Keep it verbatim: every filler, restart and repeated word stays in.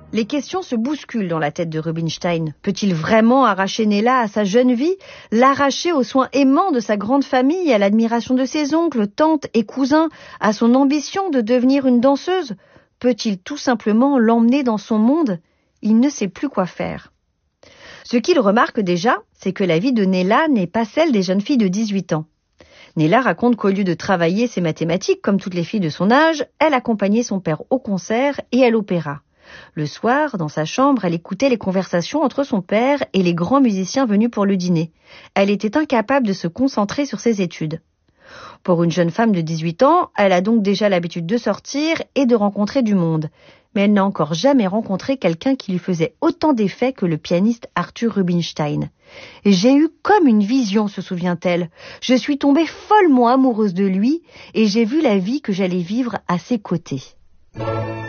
Les questions se bousculent dans la tête de Rubinstein. Peut-il vraiment arracher Nella à sa jeune vie, l'arracher aux soins aimants de sa grande famille, à l'admiration de ses oncles, tantes et cousins, à son ambition de devenir une danseuse? Peut-il tout simplement l'emmener dans son monde? Il ne sait plus quoi faire. Ce qu'il remarque déjà, c'est que la vie de Nella n'est pas celle des jeunes filles de dix-huit ans. Nella raconte qu'au lieu de travailler ses mathématiques comme toutes les filles de son âge, elle accompagnait son père au concert et à l'opéra. Le soir, dans sa chambre, elle écoutait les conversations entre son père et les grands musiciens venus pour le dîner. Elle était incapable de se concentrer sur ses études. Pour une jeune femme de dix-huit ans, elle a donc déjà l'habitude de sortir et de rencontrer du monde. Mais elle n'a encore jamais rencontré quelqu'un qui lui faisait autant d'effet que le pianiste Arthur Rubinstein. « J'ai eu comme une vision », se souvient-elle. « Je suis tombée follement amoureuse de lui et j'ai vu la vie que j'allais vivre à ses côtés. »